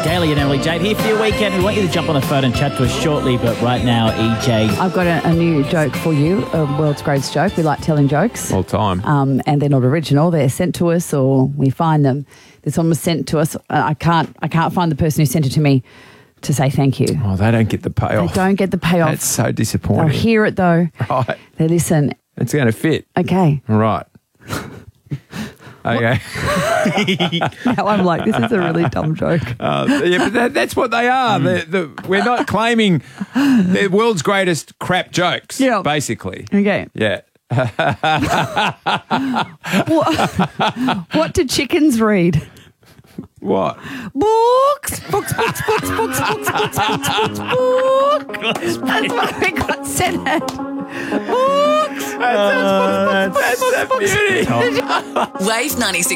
Daly and Emily Jade here for your weekend. We want you to jump on the phone and chat to us shortly, but right now, EJ. I've got a new joke for you, a world's greatest joke. We like telling jokes. All time. And they're not original. They're sent to us or we find them. This one was sent to us. I can't find the person who sent it to me to say thank you. Oh, they don't get the payoff. They don't get the payoff. That's so disappointing. They'll hear it though. Right. They listen. It's going to fit. Okay. Right. Okay. Now I'm like, this is a really dumb joke. Yeah, but that's what they are. We're not claiming they're world's greatest crap jokes, basically. Okay. Yeah. What do chickens read? What? Books. Books. That's what we got sent it. Books. That's beauty. Wave 96.